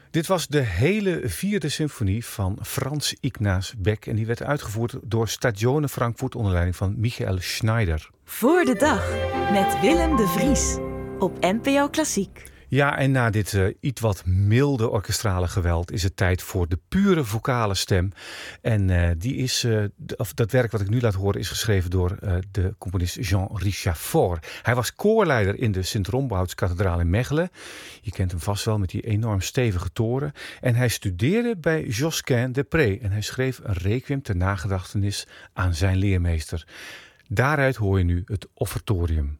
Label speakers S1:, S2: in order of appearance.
S1: Dit was de hele vierde symfonie van Frans Ignaz Beck. En die werd uitgevoerd door Stagione Frankfurt onder leiding van Michael Schneider.
S2: Voor de dag met Willem de Vries op NPO Klassiek.
S1: Ja, en na dit iets wat milde orkestrale geweld is het tijd voor de pure vocale stem. En dat werk wat ik nu laat horen is geschreven door de componist Jean-Richard Faure. Hij was koorleider in de Sint-Rombouts-kathedraal in Mechelen. Je kent hem vast wel met die enorm stevige toren. En hij studeerde bij Josquin des Prez. En hij schreef een requiem ter nagedachtenis aan zijn leermeester. Daaruit hoor je nu het offertorium.